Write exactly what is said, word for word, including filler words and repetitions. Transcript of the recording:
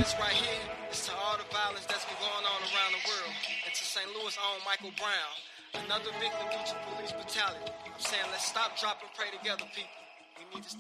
This right here is to all the violence that's been going on around the world, and to Saint Louis' own Michael Brown, another victim due to police brutality. I'm saying let's stop, drop, and pray together, people. We need to